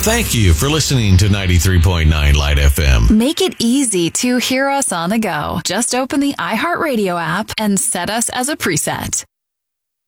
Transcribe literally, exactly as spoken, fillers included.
Thank you for listening to ninety-three point nine Light F M. Make it easy to hear us on the go. Just open the iHeartRadio app and set us as a preset.